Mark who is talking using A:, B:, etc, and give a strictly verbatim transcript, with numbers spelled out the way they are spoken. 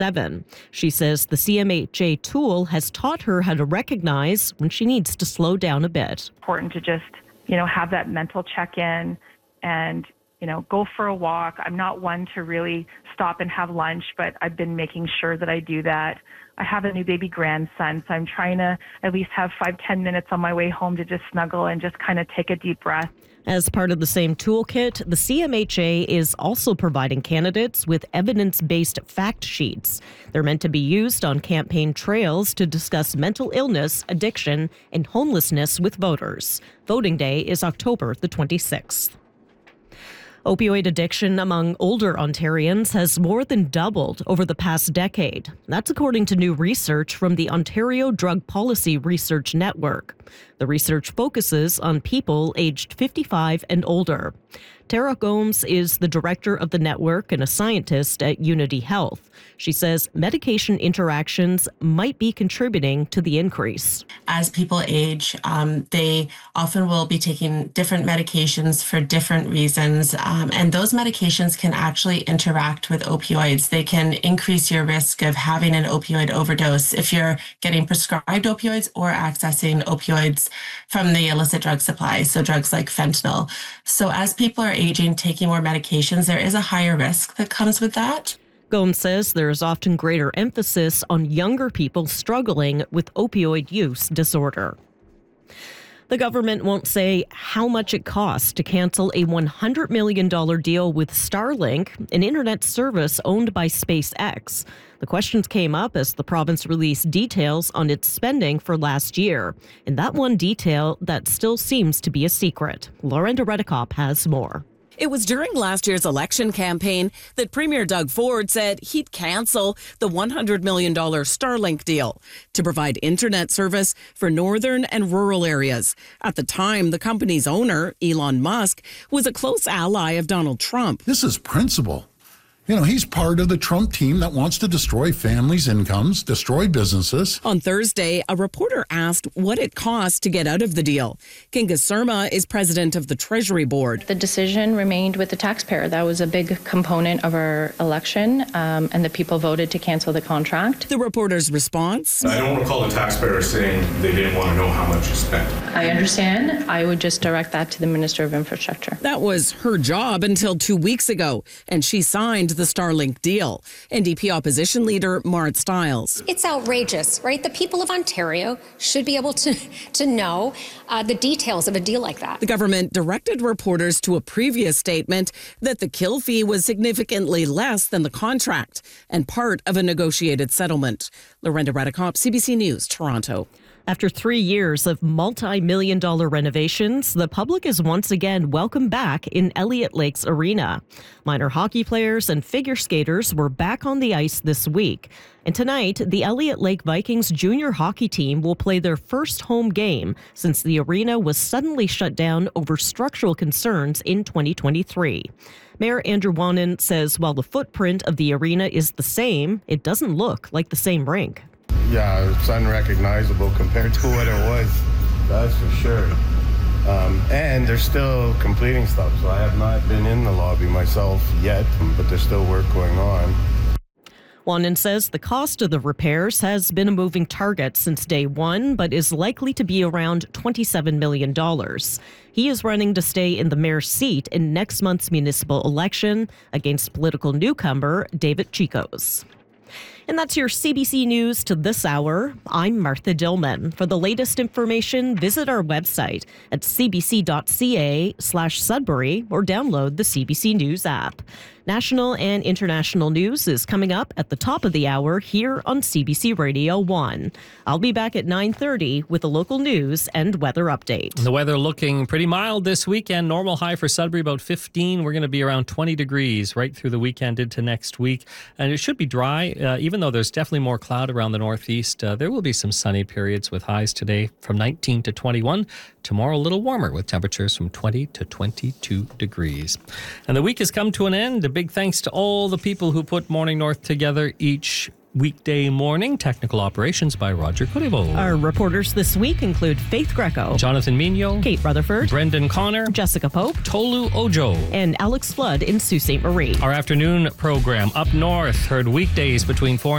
A: seven. She says the C M H A tool has taught her how to recognize when she needs to slow down a bit.
B: Important to just, you know, have that mental check-in and, you know, go for a walk. I'm not one to really stop and have lunch, but I've been making sure that I do that. I have a new baby grandson, so I'm trying to at least have five, ten minutes on my way home to just snuggle and just kind of take a deep breath.
A: As part of the same toolkit, the C M H A is also providing candidates with evidence-based fact sheets. They're meant to be used on campaign trails to discuss mental illness, addiction, and homelessness with voters. Voting day is October the twenty-sixth. Opioid addiction among older Ontarians has more than doubled over the past decade. That's according to new research from the Ontario Drug Policy Research Network. The research focuses on people aged fifty-five and older. Tara Gomes is the director of the network and a scientist at Unity Health. She says medication interactions might be contributing to the increase.
C: As people age, um, they often will be taking different medications for different reasons, um, and those medications can actually interact with opioids. They can increase your risk of having an opioid overdose if you're getting prescribed opioids or accessing opioids from the illicit drug supply, so drugs like fentanyl. So as people are aging, taking more medications, there is a higher risk that comes with that.
A: Gomes says there is often greater emphasis on younger people struggling with opioid use disorder. The government won't say how much it costs to cancel a one hundred million dollars deal with Starlink, an internet service owned by SpaceX. The questions came up as the province released details on its spending for last year. And that one detail that still seems to be a secret. Lorenda Redekop has more.
D: It was during last year's election campaign that Premier Doug Ford said he'd cancel the one hundred million dollars Starlink deal to provide internet service for northern and rural areas. At the time, the company's owner, Elon Musk, was a close ally of Donald Trump.
E: This is principle. You know, he's part of the Trump team that wants to destroy families' incomes, destroy businesses.
D: On Thursday, a reporter asked what it cost to get out of the deal. Kinga Surma is president of the Treasury Board.
F: The decision remained with the taxpayer. That was a big component of our election, um, and the people voted to cancel the contract.
D: The reporter's response?
G: I don't recall the taxpayer saying they didn't want to know how much you spent.
F: I understand. I would just direct that to the Minister of Infrastructure.
D: That was her job until two weeks ago, and she signed the Starlink deal. N D P opposition leader Mart Stiles.
H: It's outrageous, right? The people of Ontario should be able to, to know uh, the details of a deal like that.
D: The government directed reporters to a previous statement that the kill fee was significantly less than the contract and part of a negotiated settlement. Lorenda Redekop, C B C News, Toronto.
A: After three years of multi-million dollar renovations, the public is once again welcome back in Elliott Lakes Arena. Minor hockey players and figure skaters were back on the ice this week. And tonight, the Elliott Lake Vikings junior hockey team will play their first home game since the arena was suddenly shut down over structural concerns in twenty twenty-three. Mayor Andrew Wanan says while the footprint of the arena is the same, it doesn't look like the same rink.
I: Yeah, it's unrecognizable compared to what it was, that's for sure. Um, and they're still completing stuff, so I have not been in the lobby myself yet, but there's still work going on.
A: Wanan says the cost of the repairs has been a moving target since day one, but is likely to be around twenty-seven million dollars. He is running to stay in the mayor's seat in next month's municipal election against political newcomer David Chicos. And that's your C B C News to this hour. I'm Martha Dillman. For the latest information, visit our website at cbc.ca slash Sudbury or download the C B C News app. National and international news is coming up at the top of the hour here on C B C Radio one. I'll be back at nine thirty with a local news and weather update.
J: The weather looking pretty mild this weekend. Normal high for Sudbury, about fifteen. We're going to be around twenty degrees right through the weekend into next week. And it should be dry, uh, even though there's definitely more cloud around the northeast. Uh, there will be some sunny periods with highs today from nineteen to twenty-one. Tomorrow a little warmer with temperatures from twenty to twenty-two degrees. And the week has come to an end. A big thanks to all the people who put Morning North together each weekday morning. Technical operations by Roger Kudevo.
A: Our reporters this week include Faith Greco,
J: Jonathan Migno,
A: Kate Rutherford,
J: Brendan Connor,
A: Jessica Pope,
J: Tolu Ojo,
A: and Alex Flood in Sault Ste. Marie.
J: Our afternoon program Up North, heard weekdays between four